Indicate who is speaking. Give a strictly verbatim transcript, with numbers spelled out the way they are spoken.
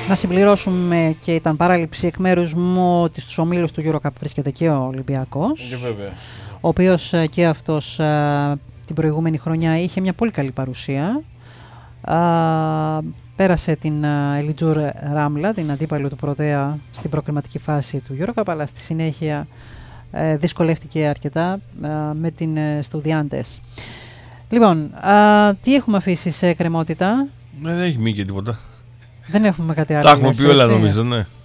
Speaker 1: Να συμπληρώσουμε και ήταν παράληψη εκ μέρους μου ότι στους ομίλους του EuroCup βρίσκεται και ο Ολυμπιακός.
Speaker 2: Και βέβαια.
Speaker 1: Ο οποίος και αυτός την προηγούμενη χρονιά είχε μια πολύ καλή παρουσία. Πέρασε την Ελιτζούρ Ράμλα, την αντίπαλο του Πρωτέα, στην προκριματική φάση του EuroCup, αλλά στη συνέχεια δυσκολεύτηκε αρκετά με την Στουδιάντες. Λοιπόν, τι έχουμε αφήσει σε εκκρεμότητα?
Speaker 2: Δεν έχει μείνει και τίποτα.
Speaker 1: Δεν έχουμε κάτι άλλο.
Speaker 2: Τα έχουμε πει όλα, νομίζω, ναι.